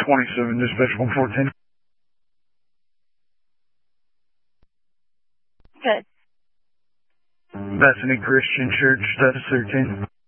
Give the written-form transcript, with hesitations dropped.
27, dispatch 114. Good. Bethany Christian Church, status 13.